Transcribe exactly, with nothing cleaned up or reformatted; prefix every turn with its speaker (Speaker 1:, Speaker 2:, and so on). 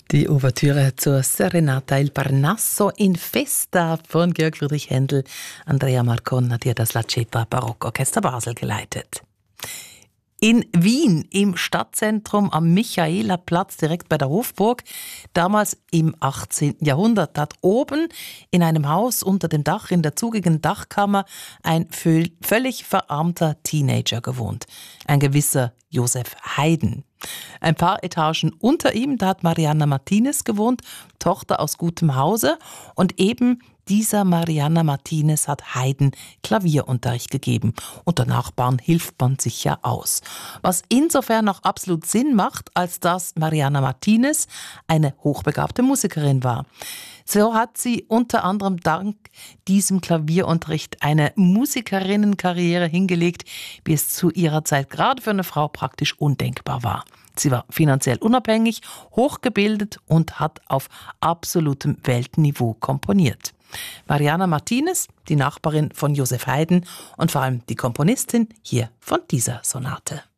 Speaker 1: Die Ouvertüre zur Serenata Il Parnasso in Festa von Georg Friedrich Händel. Andrea Marcon hat hier das La Cetra Barockorchester Basel geleitet. In Wien, im Stadtzentrum am Michaelerplatz, direkt bei der Hofburg, damals im achtzehnten Jahrhundert, hat oben in einem Haus unter dem Dach, in der zugigen Dachkammer, ein völlig verarmter Teenager gewohnt. Ein gewisser Josef Haydn. Ein paar Etagen unter ihm, da hat Mariana Martinez gewohnt, Tochter aus gutem Hause, und eben dieser Mariana Martinez hat Haydn Klavierunterricht gegeben. Unter Nachbarn hilft man sich ja aus. Was insofern auch absolut Sinn macht, als dass Mariana Martinez eine hochbegabte Musikerin war. So hat sie unter anderem dank diesem Klavierunterricht eine Musikerinnenkarriere hingelegt, wie es zu ihrer Zeit gerade für eine Frau praktisch undenkbar war. Sie war finanziell unabhängig, hochgebildet und hat auf absolutem Weltniveau komponiert. Mariana Martinez, die Nachbarin von Josef Haydn und vor allem die Komponistin hier von dieser Sonate.